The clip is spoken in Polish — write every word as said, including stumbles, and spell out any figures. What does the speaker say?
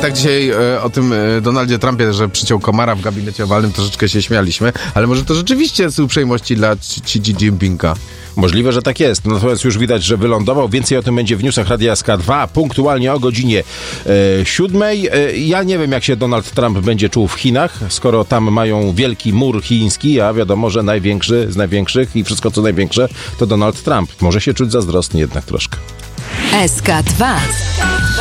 tak dzisiaj e, o tym e, Donaldzie Trumpie, że przyciął komara w gabinecie owalnym, troszeczkę się śmialiśmy, ale może to rzeczywiście z uprzejmości dla Xi Jinpinga. Możliwe, że tak jest. Natomiast już widać, że wylądował. Więcej o tym będzie w newsach Radia S K dwa, punktualnie o godzinie e, siódmej. E, ja nie wiem, jak się Donald Trump będzie czuł w Chinach, skoro tam mają wielki mur chiński, a wiadomo, że największy z największych i wszystko co największe to Donald Trump. Może się czuć zazdrosny jednak troszkę. S K dwa.